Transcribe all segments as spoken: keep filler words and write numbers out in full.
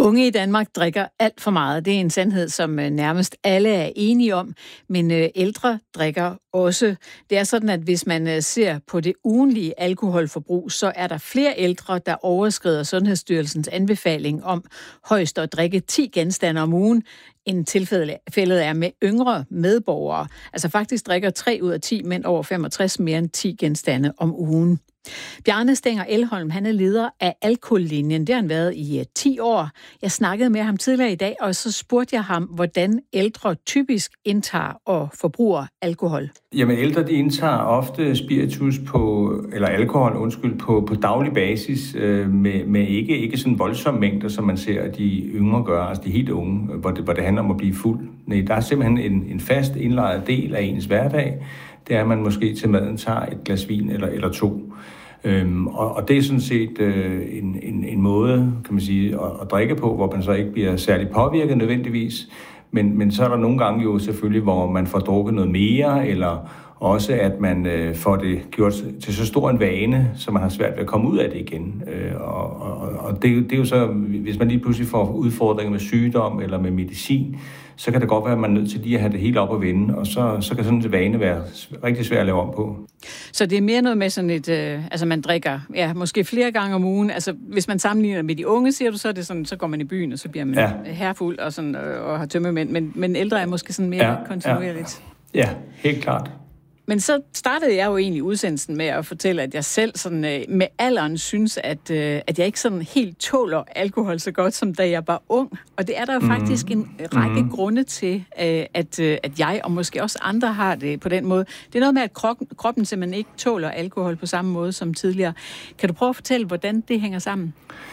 Unge i Danmark drikker alt for meget. Det er en sandhed, som nærmest alle er enige om, men ældre drikker også. Det er sådan, at hvis man ser på det ugentlige alkoholforbrug, så er der flere ældre, der overskrider Sundhedsstyrelsens anbefaling om højst at drikke ti genstande om ugen, end tilfældet er med yngre medborgere. Altså faktisk drikker tre ud af ti mænd over femogtres mere end ti genstande om ugen. Bjarne Stænger Elholm, han er leder af Alkohollinjen. Det har han været i ti år. Jeg snakkede med ham tidligere i dag, og så spurgte jeg ham, hvordan ældre typisk indtager og forbruger alkohol. Jamen ældre, de indtager ofte spiritus på, eller alkohol, undskyld, på, på daglig basis, øh, med, med ikke, ikke sådan voldsomme mængder, som man ser, at de yngre gør, altså de helt unge, hvor det, hvor det handler om at blive fuld. Nej, der er simpelthen en, en fast indlejret del af ens hverdag. Det er, at man måske til maden tager et glas vin eller, eller to. Øhm, og, og det er sådan set øh, en, en, en måde, kan man sige, at, at drikke på, hvor man så ikke bliver særlig påvirket nødvendigvis. Men, men så er der nogle gange jo selvfølgelig, hvor man får drukket noget mere, eller også at man øh, får det gjort til så stor en vane, så man har svært ved at komme ud af det igen. Øh, og og, og det, det er jo så, hvis man lige pludselig får udfordringer med sygdom eller med medicin, så kan det godt være, at man er nødt til lige at have det helt op at vende, og så, så kan sådan en vane være rigtig svært at lave om på. Så det er mere noget med sådan et, øh, altså man drikker, ja, måske flere gange om ugen. Altså hvis man sammenligner med de unge, siger du, så er det sådan, så går man i byen, og så bliver man ja. herfuld og, sådan, øh, og har tømmermænd, men, men ældre er måske sådan mere ja, kontinuerligt. Ja. ja, helt klart. Men så startede jeg jo egentlig udsendelsen med at fortælle, at jeg selv sådan, øh, med alderen synes, at, øh, at jeg ikke sådan helt tåler alkohol så godt, som da jeg var ung. Og det er der jo mm. faktisk en række mm. grunde til, øh, at, øh, at jeg og måske også andre har det på den måde. Det er noget med, at kroppen, kroppen simpelthen ikke tåler alkohol på samme måde som tidligere. Kan du prøve at fortælle, hvordan det hænger sammen?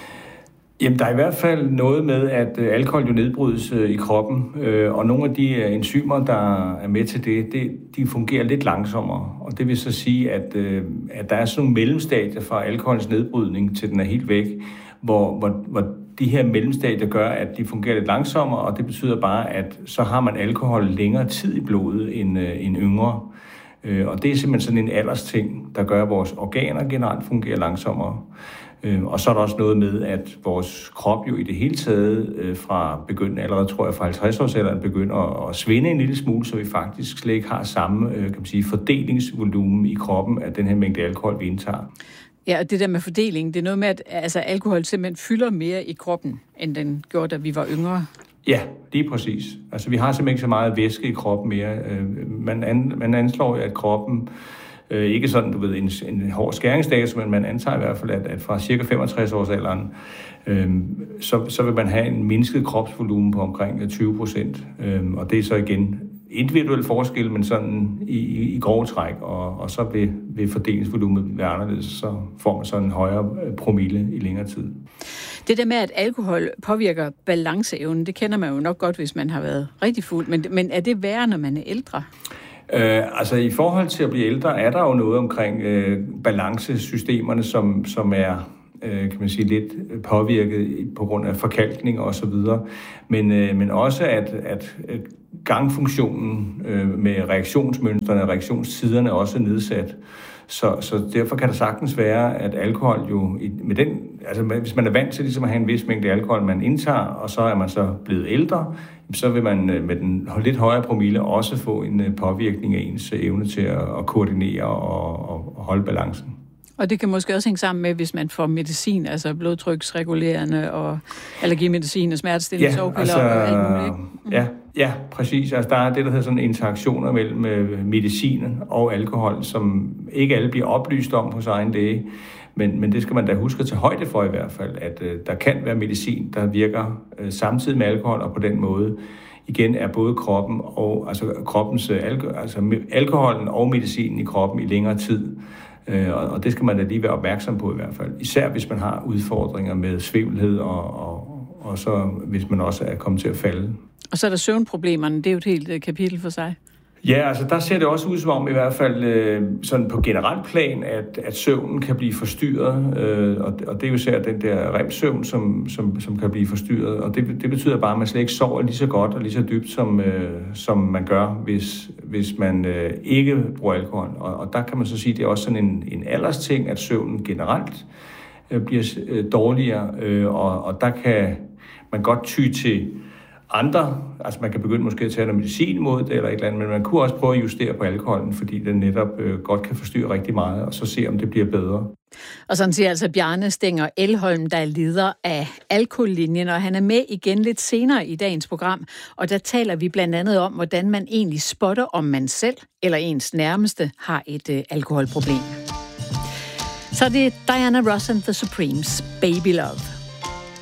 Jamen, der er i hvert fald noget med, at alkohol jo nedbrydes i kroppen, og nogle af de enzymer, der er med til det, det de fungerer lidt langsommere. Og det vil så sige, at, at der er sådan nogle mellemstadier fra alkoholens nedbrydning til den er helt væk, hvor, hvor, hvor de her mellemstadier gør, at de fungerer lidt langsommere, og det betyder bare, at så har man alkohol længere tid i blodet end, end yngre. Og det er simpelthen sådan en aldersting, der gør, at vores organer generelt fungerer langsommere. Og så er der også noget med, at vores krop jo i det hele taget fra begyndende, allerede tror jeg fra halvtreds årsalderen, begynder at svinde en lille smule, så vi faktisk slet ikke har samme kan man sige, fordelingsvolumen i kroppen af den her mængde alkohol, vi indtager. Ja, og det der med fordeling, det er noget med, at altså, alkohol simpelthen fylder mere i kroppen, end den gjorde, da vi var yngre. Ja, lige præcis. Altså vi har simpelthen ikke så meget væske i kroppen mere. Man, an, man anslår, at kroppen Øh, ikke sådan, du ved, en, en hård skæringsdato, men man antager i hvert fald, at, at fra cirka femogtres års alderen, øh, så, så vil man have en mindsket kropsvolumen på omkring tyve procent. Øh, og det er så igen individuel forskel, men sådan i, i, i grove træk, og, og så vil, vil fordelingsvolumet være anderledes, så får man sådan en højere promille i længere tid. Det der med, at alkohol påvirker balanceevnen, det kender man jo nok godt, hvis man har været rigtig fuld, men, men er det værre, når man er ældre? Øh, altså i forhold til at blive ældre, er der jo noget omkring øh, balancesystemerne, som, som er øh, kan man sige, lidt påvirket på grund af forkalkning og så videre. Men, øh, men også at, at gangfunktionen øh, med reaktionsmønstrene og reaktionstiderne også er nedsat. Så, så derfor kan det sagtens være, at alkohol jo, med den, altså hvis man er vant til ligesom at have en vis mængde alkohol, man indtager, og så er man så blevet ældre, så vil man med den lidt højere promille også få en påvirkning af ens evne til at, at koordinere og, og holde balancen. Og det kan måske også hænge sammen med, hvis man får medicin, altså blodtryksregulerende og allergimedicin og smertestillende ja, sovepiller altså, og alt muligt, ikke? Mm. Ja, ja, præcis. Altså, der er det, der hedder sådan interaktioner mellem medicinen og alkohol, som ikke alle bliver oplyst om hos egen læge. Men, men det skal man da huske at tage højde for i hvert fald, at øh, der kan være medicin, der virker øh, samtidig med alkohol, og på den måde igen er både kroppen og altså kroppens alko- altså alkoholen og medicinen i kroppen i længere tid. Øh, og, og det skal man da lige være opmærksom på i hvert fald. Især hvis man har udfordringer med svævelhed, og, og, og så hvis man også er kommet til at falde. Og så er der søvnproblemerne, det er jo et helt kapitel for sig. Ja, altså der ser det også ud som om i hvert fald øh, sådan på generelt plan, at, at søvnen kan blive forstyrret, øh, og, og det er jo især den der rem-søvn, som, som, som kan blive forstyrret, og det, det betyder bare, at man slet ikke sover lige så godt og lige så dybt, som, øh, som man gør, hvis, hvis man øh, ikke bruger alkohol. Og, og der kan man så sige, at det er også sådan en, en aldersting, at søvnen generelt øh, bliver øh, dårligere, øh, og, og der kan man godt ty til andre, altså man kan begynde måske at tage noget medicin mod det eller et eller andet, men man kunne også prøve at justere på alkoholen, fordi den netop øh, godt kan forstyrre rigtig meget, og så se, om det bliver bedre. Og sådan siger altså Bjarne Stenger Elholm, der er leder af Alkohollinjen, og han er med igen lidt senere i dagens program, og der taler vi blandt andet om, hvordan man egentlig spotter, om man selv eller ens nærmeste har et øh, alkoholproblem. Så det er Diana Ross and the Supremes, Baby Love.